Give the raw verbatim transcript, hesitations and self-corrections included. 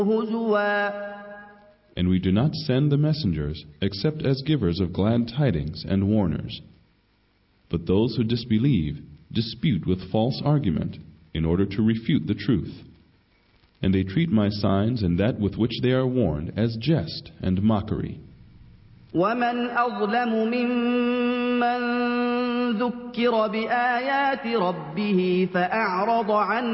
هُزُوًا And we do not send the messengers except as givers of glad tidings and warners. But those who disbelieve dispute with false argument in order to refute the truth. And they treat my signs and that with which they are warned as jest and mockery. وَمَنْ أَظْلَمُ مِمَّنْ ذُكِّرَ بِآيَاتِ رَبِّهِ فَأَعْرَضَ عَنْهَا